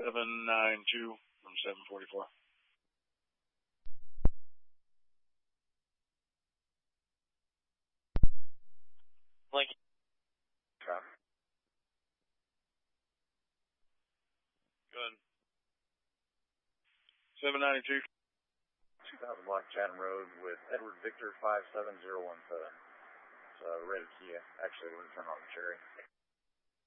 792 from 744. Lincoln. Traffic. Good. 792. 2000 block Chatham Road with Edward Victor 57017. It's red Kia. Actually, we're turning on the Cherry.